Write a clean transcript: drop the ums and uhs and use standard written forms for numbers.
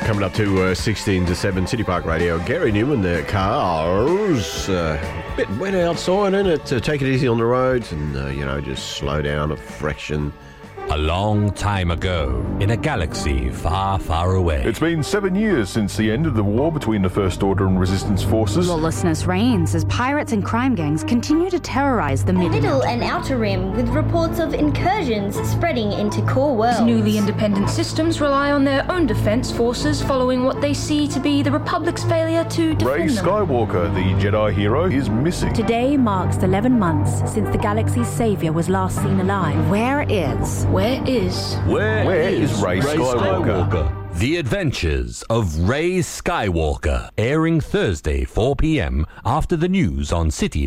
Coming up to 16 to 7, City Park Radio. Gary Newman, the cars. Bit wet outside, isn't it? Take it easy on the roads and, just slow down a fraction. A long time ago, in a galaxy far, far away. It's been 7 years since the end of the war between the First Order and Resistance forces. Lawlessness reigns as pirates and crime gangs continue to terrorize the Middle and Outer Rim, with reports of incursions spreading into core worlds. Newly independent systems rely on their own defense forces following what they see to be the Republic's failure to defend Rey them. Skywalker, the Jedi hero, is missing. Today marks 11 months since the galaxy's savior was last seen alive. Where is Where is Rey Skywalker? The Adventures of Rey Skywalker, airing Thursday 4 p.m. after the news on City